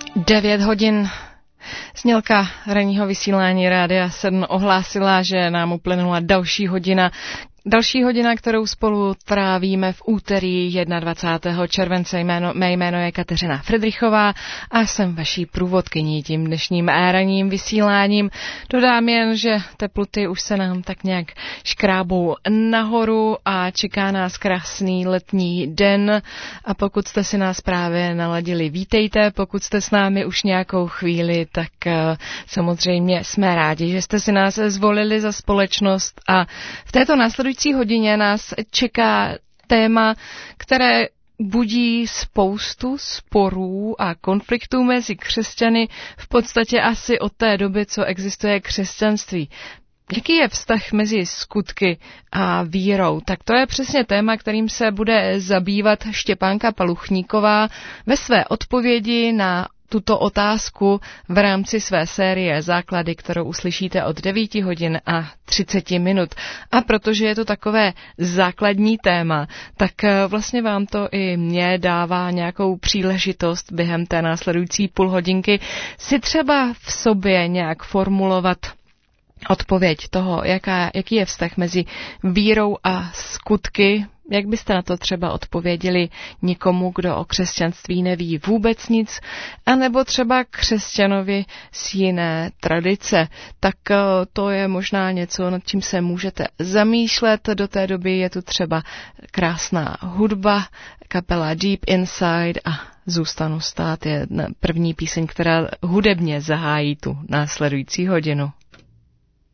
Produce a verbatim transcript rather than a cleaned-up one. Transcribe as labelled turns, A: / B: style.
A: Devět hodin. Znělka ranního vysílání Rádia sedm ohlásila, že nám uplynula další hodina. Další hodina, kterou spolu trávíme v úterý dvacátého prvního července. Jméno, mé jméno je Kateřina Fridrichová a jsem vaší průvodkyní tím dnešním ranním vysíláním. Dodám jen, že teploty už se nám tak nějak škrábou nahoru a čeká nás krásný letní den. A pokud jste si nás právě naladili, vítejte. Pokud jste s námi už nějakou chvíli, tak uh, samozřejmě jsme rádi, že jste si nás zvolili za společnost. A v této následující V hodině nás čeká téma, které budí spoustu sporů a konfliktů mezi křesťany v podstatě asi od té doby, co existuje křesťanství. Jaký je vztah mezi skutky a vírou? Tak to je přesně téma, kterým se bude zabývat Štěpánka Paluchníková ve své odpovědi na tuto otázku v rámci své série Základy, kterou uslyšíte od devíti hodin a třiceti minut. A protože je to takové základní téma, tak vlastně vám to i mě dává nějakou příležitost během té následující půlhodinky si třeba v sobě nějak formulovat odpověď toho, jaká, jaký je vztah mezi vírou a skutky. Jak byste na to třeba odpověděli někomu, kdo o křesťanství neví vůbec nic, anebo třeba křesťanovi z jiné tradice? Tak to je možná něco, nad čím se můžete zamýšlet. Do té doby je tu třeba krásná hudba, kapela Deep Inside a Zůstanu stát je první píseň, která hudebně zahájí tu následující hodinu.